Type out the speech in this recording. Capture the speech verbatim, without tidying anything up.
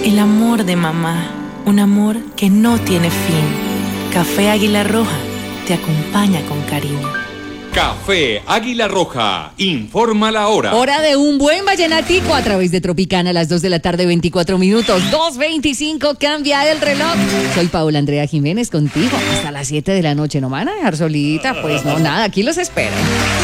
El amor de mamá, un amor que no tiene fin. Café Águila Roja te acompaña con cariño. Café Águila Roja, informa la hora. Hora de un buen vallenatico a través de Tropicana a las dos de la tarde, veinticuatro minutos. dos veinticinco, cambia el reloj. Soy Paola Andrea Jiménez contigo hasta las siete de la noche. ¿No me van a dejar solita? Pues no, nada, aquí los espero.